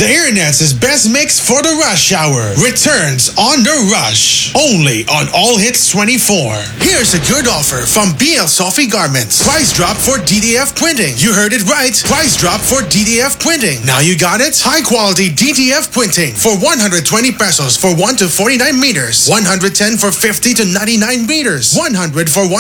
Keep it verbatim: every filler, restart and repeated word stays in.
The Internet's best mix for the rush hour returns on The Rush. Only on All Hits twenty-four. Here's a good offer from B L Sophie Garments. Price drop for D D F printing. You heard it right. Price drop for D D F printing. Now you got it? High quality D D F printing for one hundred twenty pesos for one to forty-nine meters. one hundred ten for fifty to ninety-nine meters. one hundred for one